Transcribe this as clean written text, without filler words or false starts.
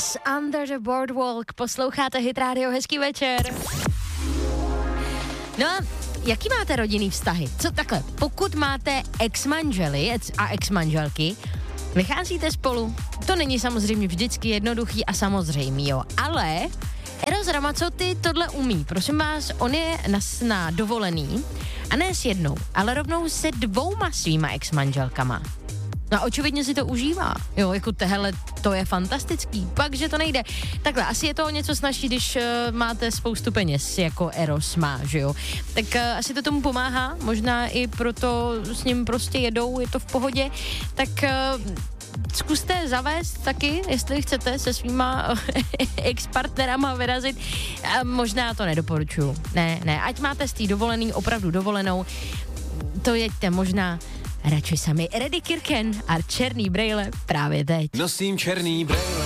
Kiss Under the Boardwalk. Posloucháte Hit Radio, hezký večer. No a jaký máte rodinný vztahy? Co takhle, pokud máte ex-manžely a ex-manželky, vycházíte spolu? To není samozřejmě vždycky jednoduchý a samozřejmý, jo, ale Eros Ramazzotti tohle umí. Prosím vás, on je na dovolený a ne s jednou, ale rovnou se 2 svýma ex-manželkama. No a očividně si to užívá. Jo, jako tehle, to je fantastický. Pak, že to nejde. Takhle, asi je to něco snazší, když máte spoustu peněz, jako Eros má, že jo. Tak asi to tomu pomáhá, možná i proto s ním prostě jedou, je to v pohodě. Tak zkuste zavést taky, jestli chcete se svýma ex-partnerama vyrazit. Možná to nedoporučuju. Ne, ať máte z té dovolený opravdu dovolenou, to jeďte možná radši sami. Eddie Kirken a černý brejle právě teď. Nosím černý brejle.